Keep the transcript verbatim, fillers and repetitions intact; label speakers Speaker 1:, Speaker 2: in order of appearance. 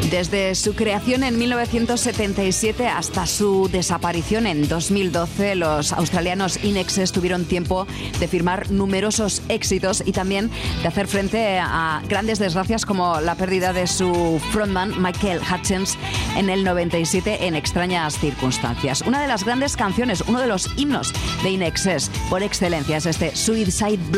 Speaker 1: Desde su creación en mil novecientos setenta y siete hasta su desaparición en dos mil doce, los australianos In Excess tuvieron tiempo de firmar numerosos éxitos y también de hacer frente a grandes desgracias como la pérdida de su frontman Michael Hutchence en el noventa y siete en extrañas circunstancias. Una de las grandes canciones, uno de los himnos de In Excess por excelencia es este Suicide Block.